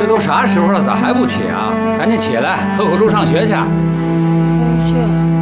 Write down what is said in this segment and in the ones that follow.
都啥时候了，咋还不起啊？赶紧起来，喝口粥上学去。 不去。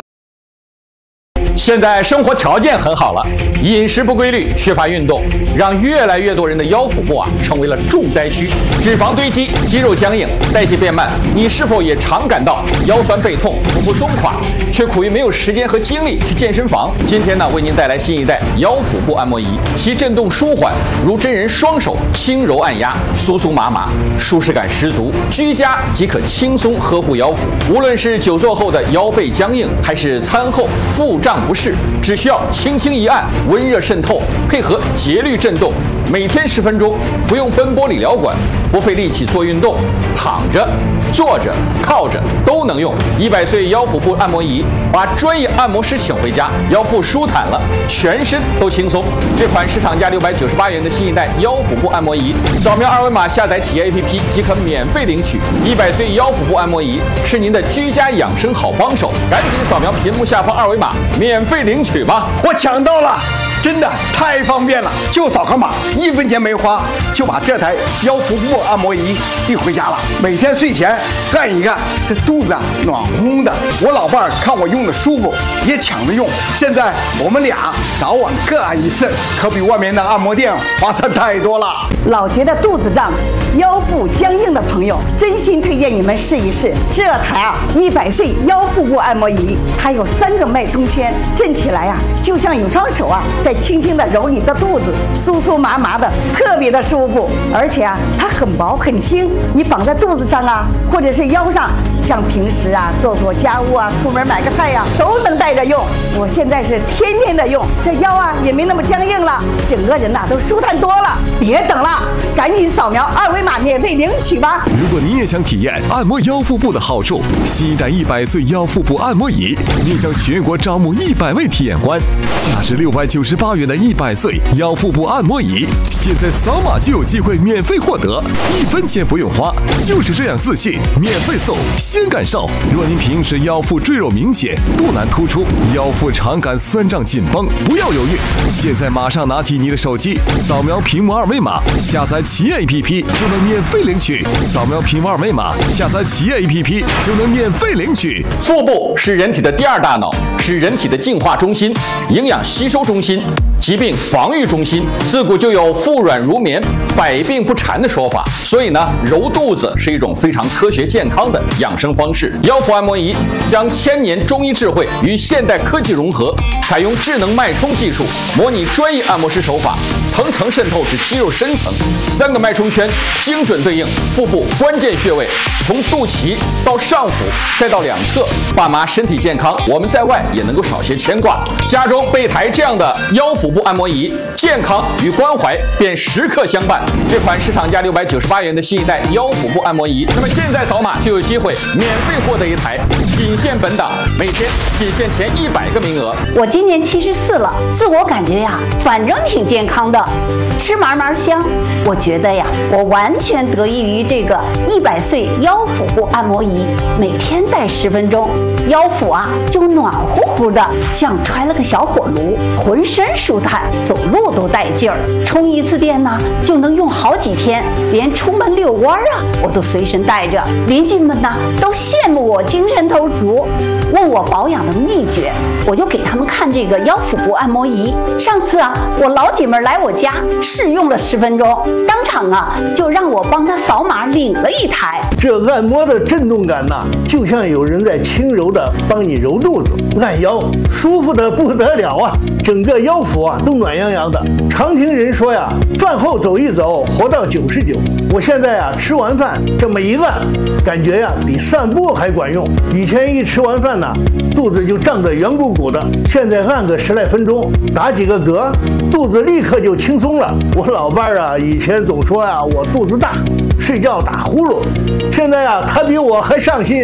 现在生活条件很好了，饮食不规律，缺乏运动，让越来越多人的腰腹部成为了重灾区，脂肪堆积，肌肉僵硬，代谢变慢。你是否也常感到腰酸背痛、腹部松垮，却苦于没有时间和精力去健身房？今天呢，为您带来新一代腰腹部按摩仪，其震动舒缓，如真人双手轻柔按压，酥酥麻麻，舒适感十足，居家即可轻松呵护腰腹。无论是久坐后的腰背僵硬，还是餐后腹胀不适，只需要轻轻一按，温热渗透，配合节律震动，每天10分钟，不用奔波理疗馆，不费力气做运动，躺着、坐着、靠着都能用。100岁腰腹部按摩仪，把专业按摩师请回家，腰腹舒坦了，全身都轻松。这款市场价698元的新一代腰腹部按摩仪，扫描2维码下载企业 APP 即可免费领取。100岁腰腹部按摩仪是您的居家养生好帮手，赶紧扫描屏幕下方2维码，免费领取吧！ 我抢到了，真的太方便了，就扫个码，1分钱没花，就把这台腰腹部按摩仪递回家了。每天睡前干一干，这肚子暖烘烘的。我老伴儿看我用的舒服，也抢着用。现在我们俩早晚各按1次，可比外面的按摩店划算太多了。 老觉得肚子胀、腰部僵硬的朋友，真心推荐你们试一试这台100岁腰腹部按摩仪。它有3个脉冲圈，震起来就像有双手在轻轻地揉你的肚子，酥酥麻麻的，特别的舒服。而且它很薄很轻，你绑在肚子上或者是腰上，像平时做家务出门买个菜都能带着用。我现在是天天的用，这腰也没那么僵硬了，整个人都舒坦多了。别等了，赶紧扫描2维码免费领取吧！ 如果你也想体验按摩腰腹部的好处，新一代100岁腰腹部按摩仪面向全国招募100位体验官，价值698元的100岁腰腹部按摩仪，现在扫码就有机会免费获得，1分钱不用花，就是这样自信，免费送，先感受。若您平时腰腹赘肉明显、肚腩突出、腰腹常感酸胀紧绷，不要犹豫，现在马上拿起你的手机，扫描屏幕2维码，下载企业 APP 就能免费领取。扫描屏幕2维码，下载企业 APP 就能免费领取。 腹部是人体的第2大脑，是人体的净化中心、营养吸收中心、疾病防御中心。自古就有腹软如绵、百病不缠的说法，所以呢，揉肚子是一种非常科学健康的养生方式。腰腹按摩仪将1000年中医智慧与现代科技融合，采用智能脉冲技术，模拟专业按摩师手法，层层渗透至肌肉深层，3个脉冲圈精准对应腹部关键穴位，从肚脐到上腹，再到两侧。爸妈身体健康，我们在外也能够少些牵挂。家中备台这样的腰腹部按摩仪，健康与关怀便时刻相伴。这款市场价698元的新一代腰腹部按摩仪，那么现在扫码就有机会免费获得一台，仅限本档，每天仅限前100个名额。 我今年74了，自我感觉反正挺健康的，吃嘛嘛香。我觉得我完全得益于这个100岁腰腹部按摩仪，每天戴10分钟，腰腹就暖乎乎的，像揣了个小火炉，浑身舒坦，走路都带劲儿。充1次电就能用好几天，连出门遛弯我都随身带着。邻居们都羡慕我精神头足，问我保养的秘诀，我就给他们看这个腰腹部按摩仪。上次我老姐们来我家试用了10分钟，当场就让我帮她扫码领了一台。 这按摩的震动感就像有人在轻柔的帮你揉肚子、按腰，舒服的不得了整个腰腹都暖洋洋的。常听人说饭后走一走，活到99。我现在吃完饭这么一按，感觉比散步还管用。以前一吃完饭肚子就胀得圆鼓鼓的，现在按个10来分钟，打几个嗝，肚子立刻就轻松了。我老伴儿以前总说我肚子大，睡觉打呼噜，现在他比我还上心，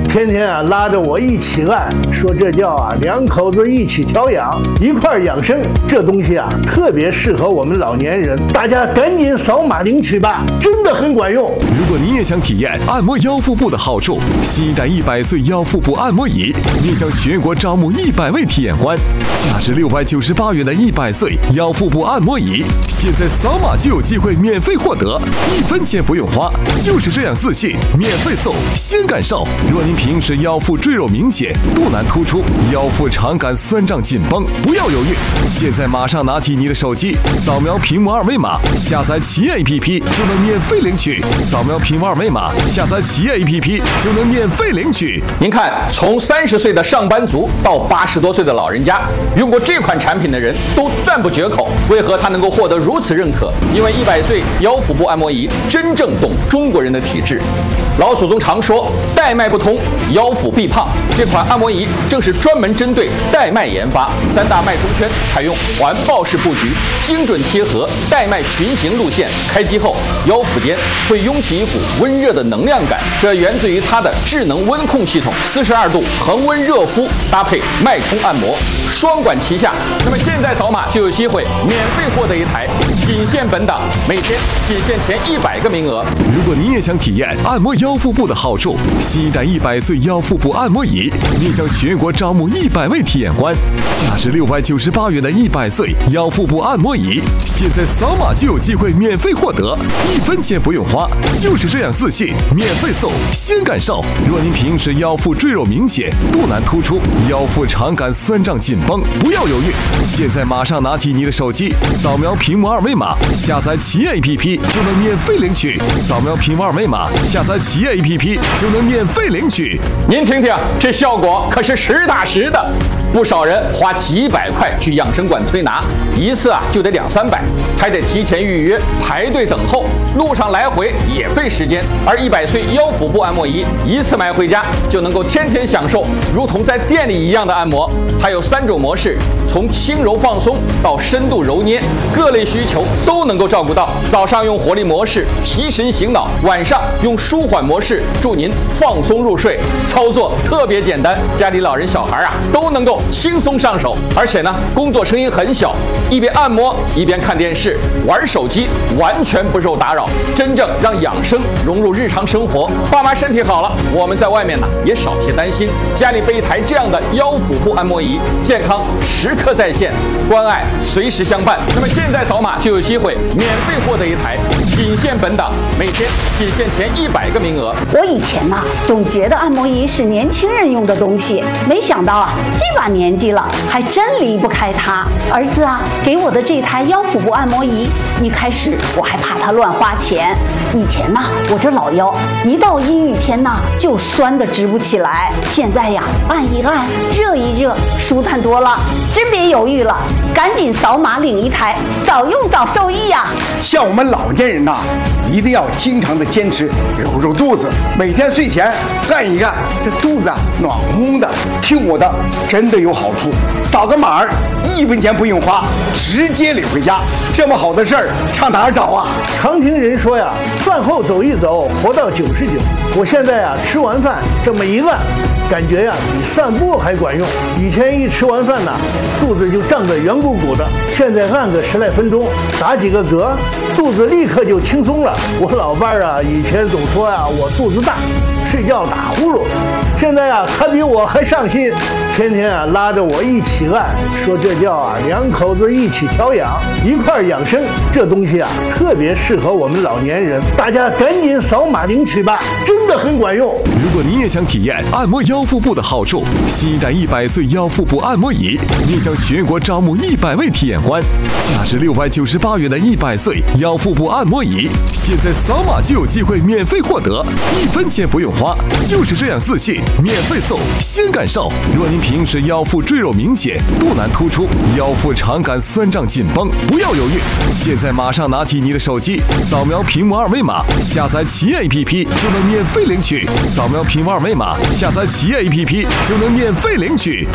天天啊拉着我一起按，说这叫啊两口子一起调养，一块儿养生。这东西啊特别适合我们老年人，大家赶紧扫码领取吧，真的很管用。 如果你也想体验按摩腰腹部的好处，新一代100岁腰腹部按摩仪面向全国招募100位体验官，价值698元的100岁腰腹部按摩仪，现在扫码就有机会免费获得，1分钱不用花，就是这样自信，免费送，先感受。若您平时腰腹赘肉明显、肚腩突出、腰腹常感酸胀紧绷，不要犹豫，现在马上拿起你的手机，扫描屏幕2维码，下载企业 APP 就能免费领取。扫描屏幕2维码，下载企业 APP 就能免费领取。 您看，从30岁的上班族到80多岁的老人家，用过这款产品的人都赞不绝口。为何它能够获得如此认可？因为100岁腰腹部按摩仪真正懂中国人的体质。老祖宗常说带脉不通，腰腹必胖。这款按摩仪正是专门针对带脉研发，3大脉冲圈采用环抱式布局，精准贴合带脉循行路线。开机后，腰腹间会涌起一股温热的能量感，这源自于它的智能温控系统，42度恒温热敷搭配脉冲按摩，双管齐下。那么现在扫码就有机会免费获得一台，仅限本档，每天仅限前100个名额。 如果你也想体验按摩腰腹部的好处，新一代100岁腰腹部按摩仪面向全国招募100位体验官，价值698元的100岁腰腹部按摩仪，现在扫码就有机会免费获得，1分钱不用花，就是这样自信，免费送，先感受。若您平时腰腹赘肉明显、肚腩突出、腰腹常感酸胀紧绷，不要犹豫，现在马上拿起你的手机，扫描屏幕2维码，下载企业 APP 就能免费领取。扫描屏幕2维码，下载企业 APP 就能免费领取。 您听听，这效果可是实打实的。不少人花几百块去养生馆推拿，一次就得200-300，还得提前预约排队等候，路上来回也费时间。而100岁腰腹部按摩仪一次买回家就能够天天享受，如同在店里一样的按摩。它有3种模式，从轻柔放松到深度揉捏，各类需求都能够照顾到。早上用活力模式提神醒脑，晚上用舒缓模式助您放松入睡。操作特别简单，家里老人小孩都能够轻松上手。而且呢，工作声音很小，一边按摩一边看电视、玩手机，完全不受打扰，真正让养生融入日常生活。爸妈身体好了，我们在外面也少些担心。家里备一台这样的腰腹部按摩仪，健康时刻在线，关爱随时相伴。那么现在扫码就有机会免费获得一台，仅限本档，每天仅限前100个名额。 我以前总觉得按摩仪是年轻人用的东西，没想到这把年纪了还真离不开它。儿子给我的这台腰腹部按摩仪，一开始我还怕它乱花钱。以前我这老腰一到阴雨天就酸得直不起来，现在按一按，热一热，舒坦多了。真别犹豫了，赶紧扫码领一台，早用早受益呀！ 像我们老年人一定要经常的坚持揉揉肚子，每天睡前按一按，这肚子暖烘烘的。听我的，真的有好处。扫个码1分钱不用花，直接领回家。这么好的事儿，上哪儿找啊？ 常听人说饭后走一走，活到99。我现在吃完饭这么一按，感觉比散步还管用。以前一吃完饭肚子就胀得圆鼓鼓的，现在按个10来分钟，打几个嗝，肚子立刻就轻松了。我老伴儿以前总说我肚子大，睡觉打呼噜，现在他比我还上心，天天拉着我一起按，说这叫两口子一起调养，一块儿养生。这东西特别适合我们老年人，大家赶紧扫码领取吧，真的很管用。 如果你也想体验按摩腰腹部的好处，新一代100岁腰腹部按摩仪面向全国招募100位体验官，价值698元的100岁腰腹部按摩仪，现在扫码就有机会免费获得，1分钱不用花，就是这样自信，免费送，先感受。若您平时腰腹赘肉明显、肚腩突出、腰腹常感酸胀紧绷，不要犹豫，现在马上拿起你的手机，扫描屏幕2维码，下载企业 APP 就能免费领取。扫描屏幕2维码，下载企业 APP 就能免费领取。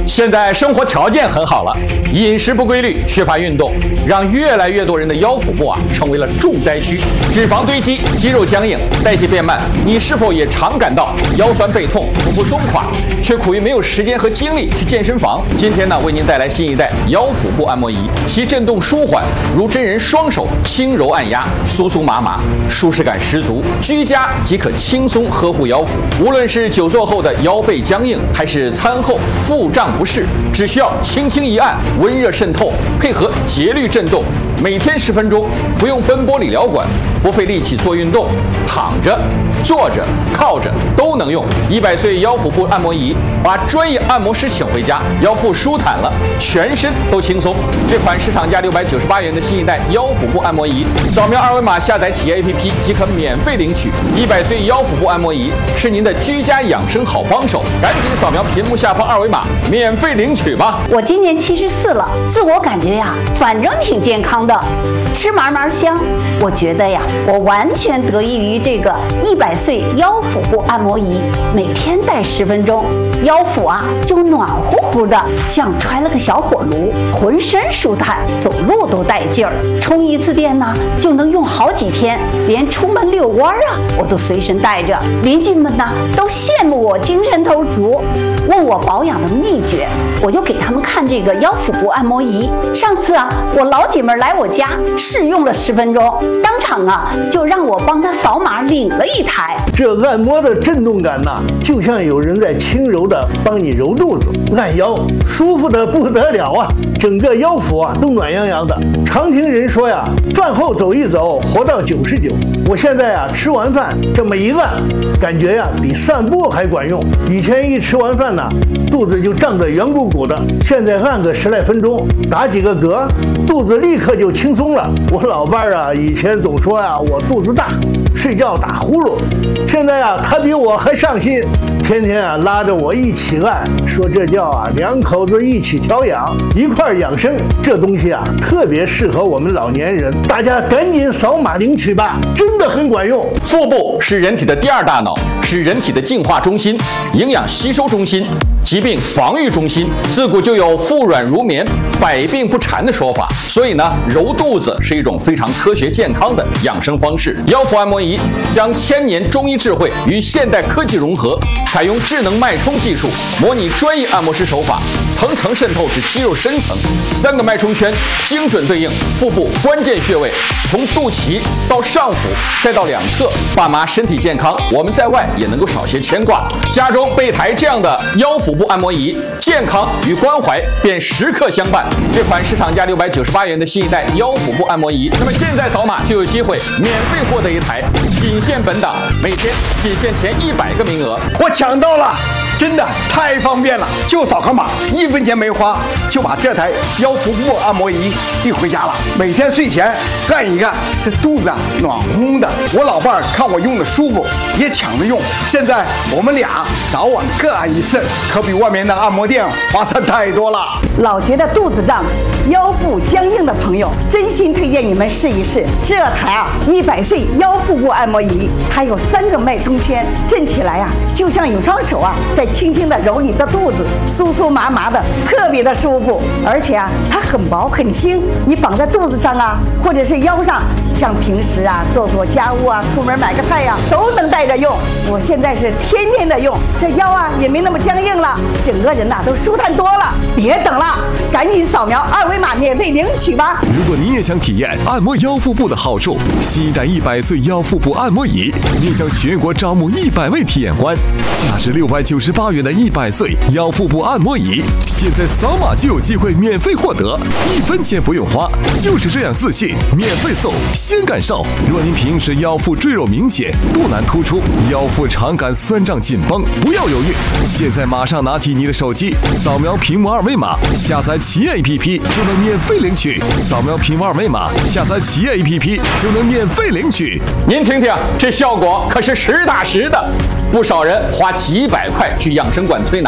现在生活条件很好了，饮食不规律，缺乏运动，让越来越多人的腰腹部成为了重灾区，脂肪堆积，肌肉僵硬，代谢变慢。你是否也常感到腰酸背痛、腹部松垮，却苦于没有时间和精力去健身房？今天呢，为您带来新一代腰腹部按摩仪，其震动舒缓，如真人双手轻柔按压，酥酥麻麻，舒适感十足，居家即可轻松呵护腰腹。无论是久坐后的腰背僵硬，还是餐后腹胀不适，只需要轻轻一按，温热渗透，配合节律震动，每天10分钟，不用奔波理疗馆，不费力气做运动，躺着、坐着、靠着都能用。100岁腰腹部按摩仪，把专业按摩师请回家，腰腹舒坦了，全身都轻松。这款市场价698元的新一代腰腹部按摩仪，扫描2维码下载企业 APP 即可免费领取。100岁腰腹部按摩仪是您的居家养生好帮手，赶紧扫描屏幕下方2维码免费领取吧。 我今年74了，自我感觉呀，反正挺健康的，吃嘛嘛香。我觉得呀，我完全得益于这个100岁腰腹部按摩仪，每天戴10分钟，腰腹就暖乎乎的，像揣了个小火炉，浑身舒坦，走路都带劲儿。充一次电呢，就能用好几天，连出门遛弯我都随身带着。邻居们呢都羡慕我精神头足，问我保养的秘诀，我就给他们看这个腰腹部按摩仪。上次我老姐们来我家试用了10分钟，当场就让我帮她扫码领了一台。 这按摩的震动感就像有人在轻柔的帮你揉肚子、按腰，舒服的不得了啊！整个腰腹都暖洋洋的。常听人说呀，饭后走一走，活到99。我现在吃完饭这么一按，感觉比散步还管用。以前一吃完饭肚子就胀得圆鼓鼓的，现在按个10来分钟，打几个嗝，肚子立刻就轻松了。我老伴儿以前总说我肚子大，睡觉打呼噜，现在他比我还上心，天天拉着我一起按，说这叫两口子一起调养，一块养生。这东西特别适合我们老年人，大家赶紧扫码领取吧，真的很管用。 腹部是人体的第2大脑，是人体的净化中心、营养吸收中心、疾病防御中心。自古就有腹软如绵、百病不缠的说法，所以呢，揉肚子是一种非常科学健康的养生方式。腰腹按摩仪将1000年中医智慧与现代科技融合，采用智能脉冲技术，模拟专业按摩师手法，层层渗透至肌肉深层，3个脉冲圈精准对应腹部关键穴位，从肚脐到上腹，再到两侧。爸妈身体健康，我们在外也能够少些牵挂。家中备台这样的腰腹部按摩仪，健康与关怀便时刻相伴。这款市场价698元的新一代腰腹部按摩仪，那么现在扫码就有机会免费获得一台，仅限本档，每天仅限前100个名额。 我抢到了，真的太方便了，就扫个码，1分钱没花，就把这台腰腹部按摩仪递回家了。每天睡前干一干，这肚子暖烘烘的。我老伴儿看我用的舒服，也抢着用。现在我们俩早晚各按一次，可比外面的按摩店划算太多了。 老觉得肚子胀、腰部僵硬的朋友，真心推荐你们试一试这台100岁腰腹部按摩仪。它有3个脉冲圈，震起来就像有双手在轻轻地揉你的肚子，酥酥麻麻的，特别的舒服。而且它很薄很轻，你绑在肚子上或者是腰上，像平时做家务出门买个菜都能带着用。我现在是天天的用，这腰也没那么僵硬了，整个人都舒坦多了。别等了，赶紧扫描2维码免费领取吧。 如果你也想体验按摩腰腹部的好处，新一代100岁腰腹部按摩仪面向全国招募100位体验官，价值698元的100岁腰腹部按摩仪，现在扫码就有机会免费获得，1分钱不用花，就是这样自信，免费送，先感受。若您平时腰腹赘肉明显、肚腩突出、腰腹常感酸胀紧绷，不要犹豫，现在马上拿起你的手机，扫描屏幕2维码，下载企业 APP 就能免费领取。扫描屏幕2维码，下载企业 APP 就能免费领取。 您听听，这效果可是实打实的。不少人花几百块去养生馆推拿，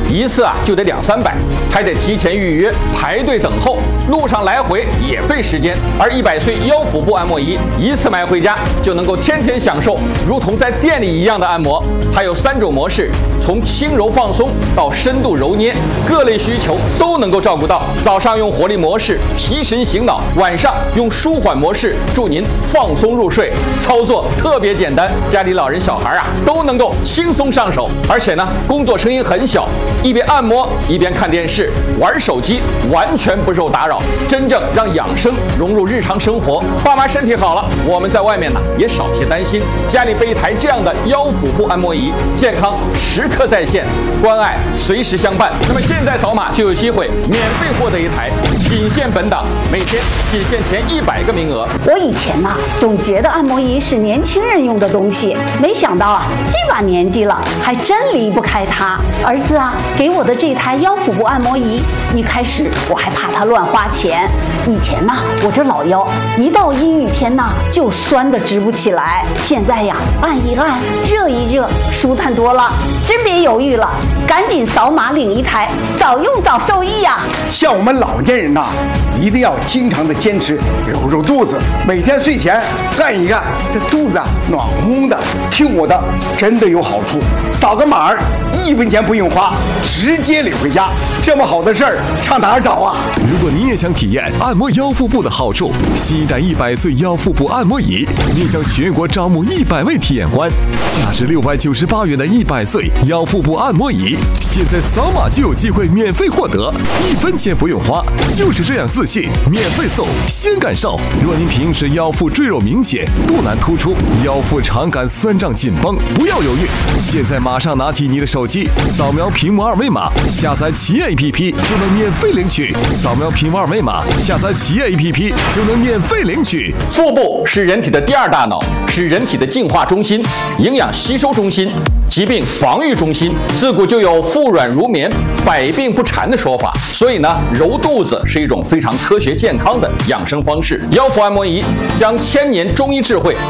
一次就得200-300，还得提前预约排队等候，路上来回也费时间。而100岁腰腹部按摩仪一次买回家就能够天天享受，如同在店里一样的按摩。它有3种模式，从轻柔放松到深度揉捏，各类需求都能够照顾到。早上用活力模式提神醒脑，晚上用舒缓模式助您放松入睡。操作特别简单，家里老人小孩都能够轻松上手。而且呢，工作声音很小，一边按摩一边看电视、玩手机，完全不受打扰，真正让养生融入日常生活。爸妈身体好了，我们在外面也少些担心。家里备一台这样的腰腹部按摩仪，健康时刻在线，关爱随时相伴。那么现在扫码就有机会免费获得一台，仅限本档，每天仅限前100个名额。 我以前总觉得按摩仪是年轻人用的东西，没想到这把年纪了还真离不开它。儿子给我的这台腰腹部按摩仪，一开始我还怕它乱花钱。以前我这老腰一到阴雨天就酸得直不起来，现在按一按，热一热，舒坦多了。真别犹豫了，赶紧扫码领一台，早用早受益呀！ 像我们老年人一定要经常的坚持揉揉肚子，每天睡前按一按，这肚子暖烘烘的。听我的，真的有好处。扫个码1分钱不用花，直接领回家。这么好的事儿，上哪儿找啊？ 如果你也想体验按摩腰腹部的好处，新一代100岁腰腹部按摩仪面向全国招募100位体验官，价值698元的100岁腰腹部按摩仪，现在扫码就有机会免费获得，1分钱不用花，就是这样自信，免费送，先感受。若您平时腰腹赘肉明显，肚腩突出，腰腹常感酸胀紧绷，不要犹豫，现在马上拿起你的手机，扫描屏幕2维码，下载企业 APP 就能免费领取。扫描屏幕2维码，下载企业 APP 就能免费领取。 腹部是人体的第2大脑，是人体的净化中心、营养吸收中心、疾病防御中心。自古就有腹软如绵、百病不缠的说法，所以呢，揉肚子是一种非常科学健康的养生方式。腰腹按摩仪将1000年中医智慧